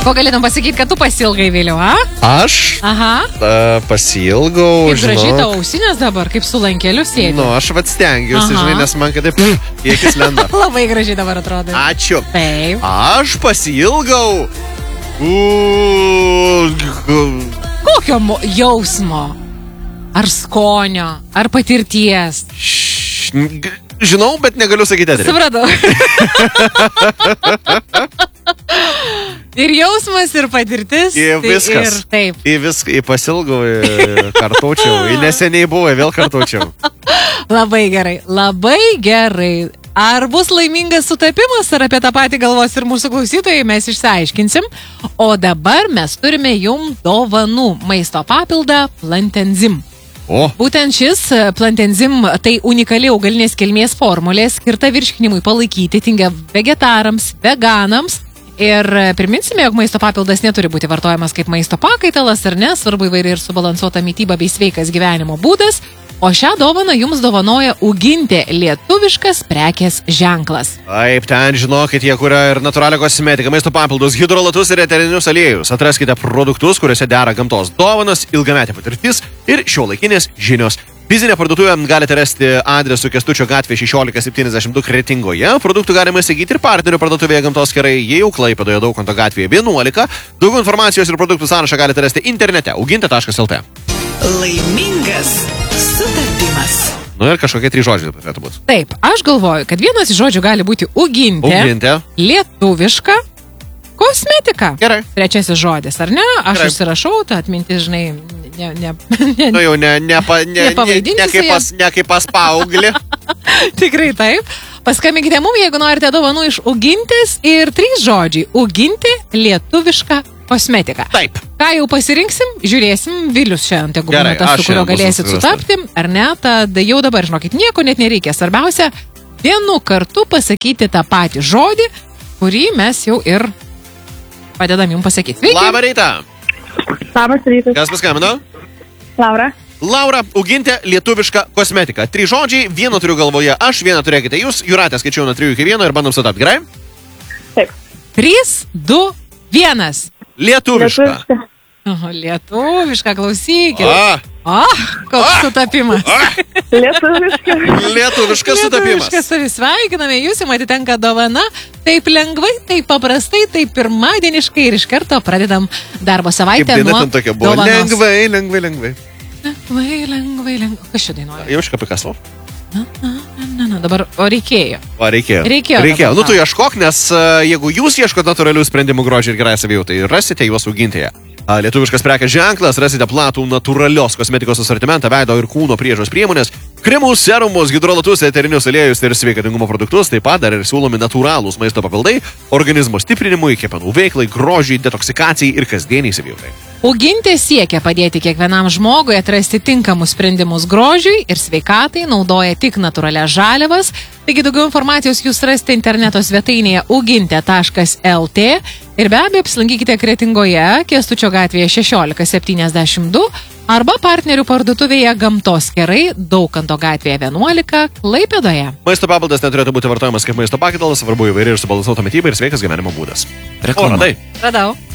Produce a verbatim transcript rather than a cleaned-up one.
Ko galėtum pasakyti, kad tu pasilgai vėliau, a? Aš Aha. uh, pasilgau, Kaip žinok. gražiai tavo ausinės dabar, kaip su lankeliu sėdi. Nu, aš vat stengiuosi, Aha. žinai, nes man kad taip į akis lenda. Labai gražiai dabar atrodo. Ačiū. Taip. Aš pasilgau. Kokio mo- jausmo? Ar skonio? Ar patirties? Š- g- Žinau, bet negaliu sakyti eterį. Supratau. Ir jausmas, ir patirtis. Ir tai viskas. Ir taip. Į viską, į pasilgau, į kartučiau. Į neseniai buvo, vėl kartučiau. Labai gerai, labai gerai. Ar bus laimingas sutapimas, ar apie tą patį galvos ir mūsų klausytojai, mes išsiaiškinsim. O dabar mes turime jum dovanų maisto papildą Plantenzim. O, Būtent šis e, Plantenzim tai unikali augalinės kilmės formulė skirta virškinimui palaikyti, tingia vegetarams, veganams. Ir e, priminsime, jog maisto papildas neturi būti vartojamas kaip maisto pakaitalas, ar ne, svarbu įvairi ir subalansuota mytyba bei sveikas gyvenimo būdas. O šią dovaną jums dovanoja Ugintė, lietuviškas prekės ženklas. taip, ten žinokit, jie kuria ir natūralią kosmetiką, maisto papildus, hidrolatus ir eterinius aliejus. Atraskite produktus, kuriuose dera gamtos dovanos, ilgametė patirtis ir šiuolaikinės žinios. Fizinę parduotuvę galite rasti adresu Kęstučio gatvė šešiolika septyniasdešimt du Kretingoje. Produktų galima įsigyti ir partnerių parduotuvėje Gamtos kerai, jie jau Klaipėdoje Daukanto gatvėje vienuolika. Daugiau informacijos ir produktų sąrašą galite rasti internete ugintė taškas lt. Laimingas sutapimas. Nu ir kažkokie trys žodžiai turėtų būti. Taip, aš galvoju, kad vienas iš žodžių gali būti Ugintė, Ugintė. lietuviška kosmetika. Gerai. Trečiasis žodis, ar ne? Aš Gerai. užsirašau, ta atmintis, žinai, ne, ne, ne, Nu jau ne, ne, pa, ne, ne, Nepavaidinsi ne, kaip su ja. pas, ne kaip pas paauglį. tikrai taip. Paskambinkite mums, jeigu norite dovanų iš Ugintės ir trys žodžiai. Ugintė, lietuviška kosmetika. Taip. Ką jau pasirinksim, žiūrėsim, Vilius šiandien, tegu Gerai, būna tas, aš su kurio šiandien bus galėsit susirastas. sutapti, ar ne, tad jau dabar, žinokit, nieko net nereikia. Svarbiausia, vienu kartu pasakyti tą patį žodį, kurį mes jau ir padedam jums pasakyti. Sveiki. Labą rytą. Labas rytas. Kas paskambino? Laura. Laura, Ugintė, lietuviška kosmetika. Trys žodžiai, vieną turiu galvoje aš, vieną turėkite jūs. Jūratė skaičiau nuo trijų iki vieno ir bandom sutapti. Gerai? Taip. Trys, du, vienas. Lietuviška. Lietuviška. Oho, lietuviška, klausykit. A, O, koks sutapimas. Lietuviška. lietuviškas sutapimas. Lietuviškas, savi sveikiname, jūs jums atitenka dovana. Taip lengvai, taip paprastai, taip pirmadieniškai ir iš karto pradedam darbo Kaip savaitę daina nuo ten tokia buvo. dovanos. Lengvai, lengvai, lengvai. Lengvai, lengvai, lengvai. Kas čia dainuoja? Jau iš Pikaso. Na, na, na, na, dabar, o reikėjo. Va, reikėjo. Reikėjo Reikėjo. dabar, Nu, tu na. ieškok, nes uh, jeigu jūs ieškot natūralių sprendimų grožį ir gerai savijautai, rasite juos Ugintėje. A, Lietuviškas prekės ženklas, rasite platų natūralios kosmetikos asortimentą, veido ir kūno priežiūros priemonės, kremus, serumus, hidrolatus, eterinius aliejus ir sveikatingumo produktus, taip pat dar ir siūlomi natūralūs maisto papildai, organizmo stiprinimui, kepenų veiklai, grožiai, detoksikacijai ir kasdieniai savijautai. Ugintė siekia padėti kiekvienam žmogui atrasti tinkamus sprendimus grožiui ir sveikatai, naudoja tik natūralias žaliavas. Taigi daugiau informacijos jūs rasite interneto svetainėje ugintė taškas lt ir be abejo apsilankykite Kretingoje, Kęstučio gatvėje šešiolika septyniasdešimt du arba partnerių parduotuvėje Gamtos kerai, Daukanto gatvėje vienuolika, Klaipėdoje. Maisto papildas neturėtų būti vartojamas kaip maisto pakaidalas, svarbu įvairi ir subalansuota mityba ir sveikas gyvenimo būdas. Reklama. O, radai? Radau.